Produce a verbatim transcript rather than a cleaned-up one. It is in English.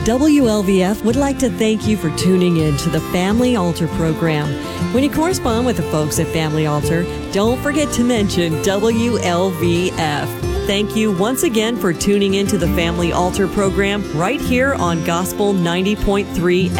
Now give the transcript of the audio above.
W L V F would like to thank you for tuning in to the Family Altar program. When you correspond with the folks at Family Altar, don't forget to mention W L V F. Thank you once again for tuning in to the Family Altar program right here on Gospel ninety point three